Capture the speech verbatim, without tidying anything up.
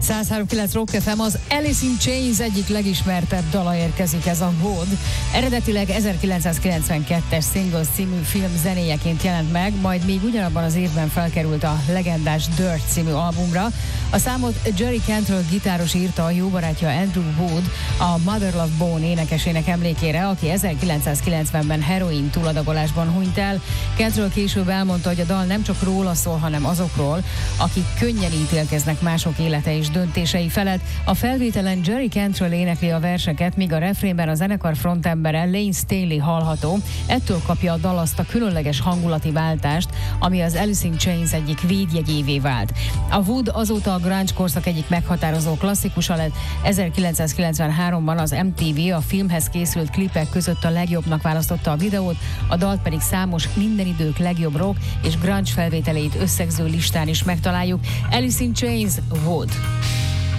száz három kilenc Rock ef em, az Alice in Chains egyik legismertebb dala érkezik, ez a Wood. Eredetileg ezerkilencszázkilencvenkettes Singles című film zenéjeként jelent meg, majd még ugyanabban az évben felkerült a legendás Dirt című albumra. A számot Jerry Cantrell gitáros írta a jó barátja Andrew Wood, a Mother Love Bone énekesének emlékére, aki ezerkilencszázkilencvenben heroin túladagolásban hunyt el. Cantrell később elmondta, hogy a dal nem csak róla szól, hanem azokról, akik könnyen ítélkeznek mások élete és döntései felett. A felvételen Jerry Cantrell énekli a verseket, míg a refrénben a zenekar frontembere Lane Staley hallható. Ettől kapja a dal azt a különleges hangulati váltást, ami az Alice in Chains egyik védjegyévé vált. A Wood azóta a grunge korszak egyik meghatározó klasszikusa lett. ezerkilencszázkilencvenháromban az em té vé a filmhez készült klipek között a legjobbnak választotta a videót, a dalt pedig számos minden idők legjobb rock és grunge felvételeit összegző listán is megtaláljuk. Alice in Chains, Wood.